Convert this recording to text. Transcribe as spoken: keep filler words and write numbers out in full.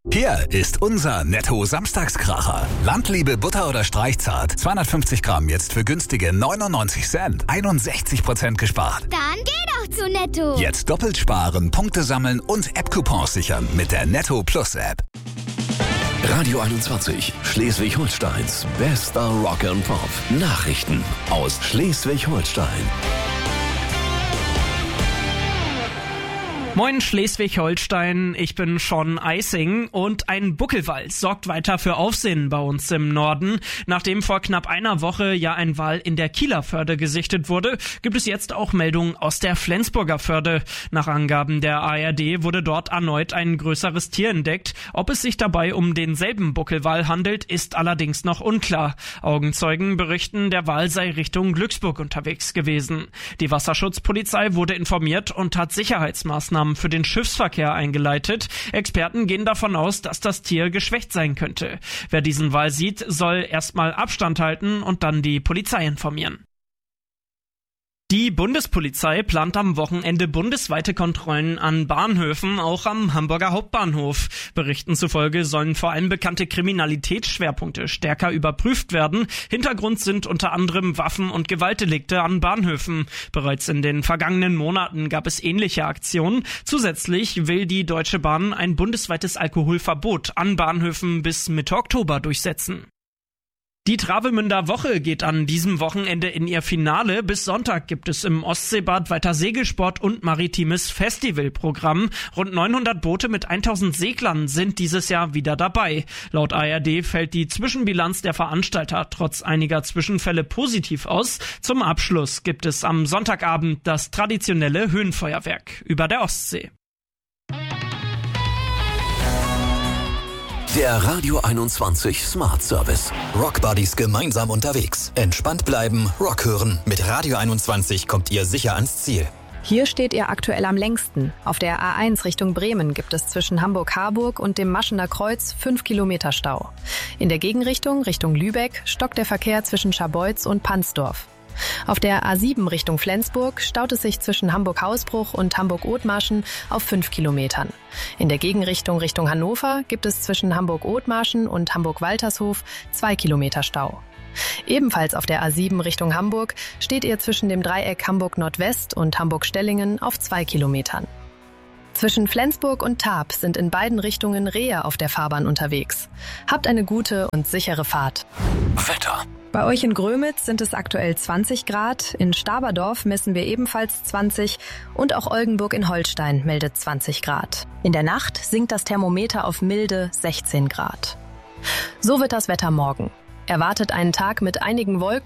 Hier ist unser Netto-Samstagskracher. Landliebe Butter oder Streichzart. zweihundertfünfzig Gramm jetzt für günstige neunundneunzig Cent. einundsechzig Prozent gespart. Dann geh doch zu Netto. Jetzt doppelt sparen, Punkte sammeln und App-Coupons sichern mit der Netto Plus App. Radio einundzwanzig, Schleswig-Holsteins bester Rock and Pop. Nachrichten aus Schleswig-Holstein. Moin Schleswig-Holstein, ich bin Sean Eising und ein Buckelwal sorgt weiter für Aufsehen bei uns im Norden. Nachdem vor knapp einer Woche ja ein Wal in der Kieler Förde gesichtet wurde, gibt es jetzt auch Meldungen aus der Flensburger Förde. Nach Angaben der A R D wurde dort erneut ein größeres Tier entdeckt. Ob es sich dabei um denselben Buckelwal handelt, ist allerdings noch unklar. Augenzeugen berichten, der Wal sei Richtung Glücksburg unterwegs gewesen. Die Wasserschutzpolizei wurde informiert und hat Sicherheitsmaßnahmen für den Schiffsverkehr eingeleitet. Experten gehen davon aus, dass das Tier geschwächt sein könnte. Wer diesen Wal sieht, soll erstmal Abstand halten und dann die Polizei informieren. Die Bundespolizei plant am Wochenende bundesweite Kontrollen an Bahnhöfen, auch am Hamburger Hauptbahnhof. Berichten zufolge sollen vor allem bekannte Kriminalitätsschwerpunkte stärker überprüft werden. Hintergrund sind unter anderem Waffen- und Gewaltdelikte an Bahnhöfen. Bereits in den vergangenen Monaten gab es ähnliche Aktionen. Zusätzlich will die Deutsche Bahn ein bundesweites Alkoholverbot an Bahnhöfen bis Mitte Oktober durchsetzen. Die Travemünder Woche geht an diesem Wochenende in ihr Finale. Bis Sonntag gibt es im Ostseebad weiter Segelsport und maritimes Festivalprogramm. Rund neunhundert Boote mit tausend Seglern sind dieses Jahr wieder dabei. Laut A R D fällt die Zwischenbilanz der Veranstalter trotz einiger Zwischenfälle positiv aus. Zum Abschluss gibt es am Sonntagabend das traditionelle Höhenfeuerwerk über der Ostsee. Der Radio einundzwanzig Smart Service. Rockbuddies gemeinsam unterwegs. Entspannt bleiben, Rock hören. Mit Radio einundzwanzig kommt ihr sicher ans Ziel. Hier steht ihr aktuell am längsten. Auf der A eins Richtung Bremen gibt es zwischen Hamburg-Harburg und dem Maschener Kreuz fünf Kilometer Stau. In der Gegenrichtung Richtung Lübeck stockt der Verkehr zwischen Scharbeutz und Pansdorf. Auf der A sieben Richtung Flensburg staut es sich zwischen Hamburg-Hausbruch und Hamburg-Othmarschen auf fünf Kilometern. In der Gegenrichtung Richtung Hannover gibt es zwischen Hamburg-Othmarschen und Hamburg-Waltershof zwei Kilometer Stau. Ebenfalls auf der A sieben Richtung Hamburg steht ihr zwischen dem Dreieck Hamburg-Nordwest und Hamburg-Stellingen auf zwei Kilometern. Zwischen Flensburg und Taab sind in beiden Richtungen Rehe auf der Fahrbahn unterwegs. Habt eine gute und sichere Fahrt. Wetter. Bei euch in Grömitz sind es aktuell zwanzig Grad, in Staberdorf messen wir ebenfalls zwanzig und auch Oldenburg in Holstein meldet zwanzig Grad. In der Nacht sinkt das Thermometer auf milde sechzehn Grad. So wird das Wetter morgen. Erwartet einen Tag mit einigen Wolken.